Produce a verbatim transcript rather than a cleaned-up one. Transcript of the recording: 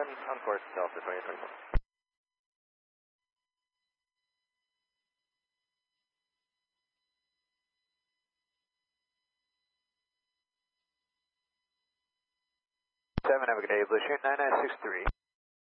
seven, on course Delta twenty twenty-four. seven, have a good day, Blue Shoot nine nine six three.